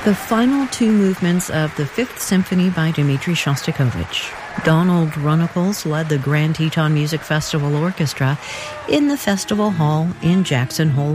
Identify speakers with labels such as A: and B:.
A: The final two movements of the Fifth Symphony by Dmitri Shostakovich. Donald Runnicles led the Grand Teton Music Festival Orchestra in the Festival Hall in Jackson Hole,